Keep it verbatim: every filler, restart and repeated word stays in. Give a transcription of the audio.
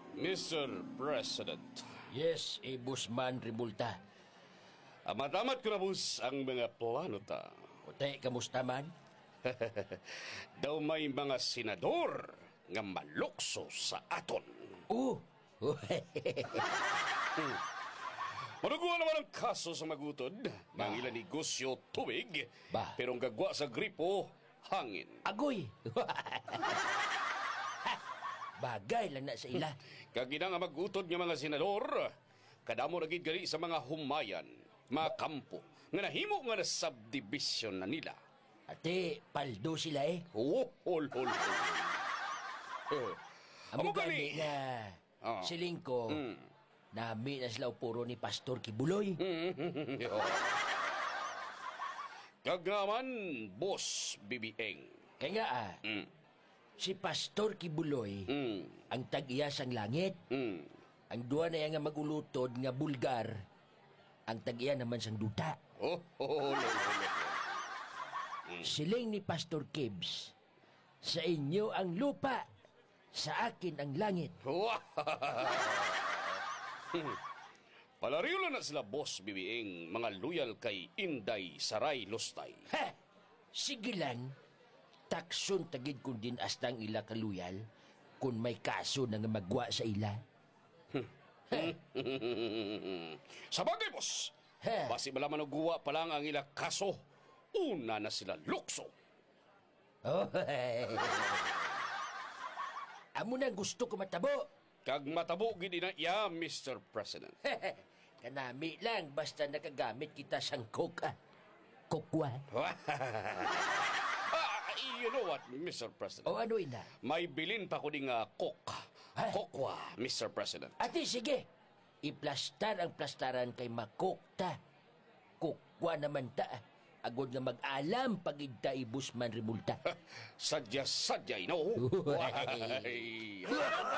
Mister President, Yes, eh, Busman Rimulta. amat-amat ko na bus ang mga plano ta. Utay, kamusta man? Daw may mga senador nga malukso sa aton. Oh! Manuguan naman ang kaso sa magutod. Mang ilang negosyo tubig, Bah. pero ang gagwa sa gripo, hangin. Agoy! Bagay lang na sa ila. Kagina nga magutod nga mga senador, kadamo nagid gali sa mga humayan, mga kampo, nga nahimo nga na subdivision na nila. Ate, paldo sila eh. Oh, hol, hol, hol. Eh, Amo amo gani gani. na Ah. siling ko, Mm. nami na sila puro ni Pastor Kibuloy. Kagaman, boss, bibieng. Kaya nga ah, Mm. si Pastor Kibuloy, Mm. ang tag-iya sang langit, Mm. ang duwa na yan nga magulutod nga bulgar, ang tag-iya naman sang duta. Oh, oh, oh, oh, oh. Siling ni Pastor Kibbs, sa inyo ang lupa, sa akin ang langit. Palariyo lang na sila, boss, bibieng, mga loyal kay Inday Saray Lustay. Ha! Sige lang, takson tagid kung din astang ila kaluyal, kung may kaso na nga magwa sa ila. Sa bagay, boss, Ha? basi malaman guwa pa lang ang ila kaso, una na sila lukso. Oh, amo na gusto ko matabo. Kag matabo gid na iya, Mister President. Kanami lang, basta nakagamit kita sang coke, ah. Kokwa. Ah, you know what, Mister President? O ano ina? May bilin pa ko ding uh, kok. Ay. Kokwa, Mister President. Ate, sige. Iplastar ang plastaran kay makokta. Kokwa naman ta. Agod nga mag-alam pagidta ibus man rimulta. Sadya-sadya, no? Why?